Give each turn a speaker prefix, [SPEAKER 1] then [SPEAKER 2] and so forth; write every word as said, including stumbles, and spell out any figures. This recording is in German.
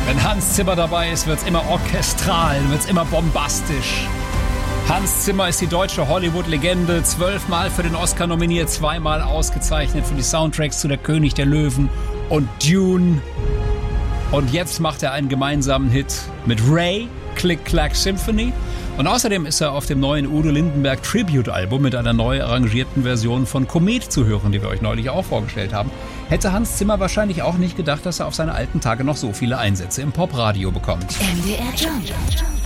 [SPEAKER 1] Wenn Hans Zimmer dabei ist, wird's immer orchestral, wird's immer bombastisch. Hans Zimmer ist die deutsche Hollywood-Legende, zwölfmal für den Oscar nominiert, zweimal ausgezeichnet für die Soundtracks zu Der König der Löwen und Dune. Und jetzt macht er einen gemeinsamen Hit mit Ray, Click Clack Symphony. Und außerdem ist er auf dem neuen Udo Lindenberg Tribute-Album mit einer neu arrangierten Version von Komet zu hören, die wir euch neulich auch vorgestellt haben. Hätte Hans Zimmer wahrscheinlich auch nicht gedacht, dass er auf seine alten Tage noch so viele Einsätze im Popradio bekommt.
[SPEAKER 2] M D R Jump.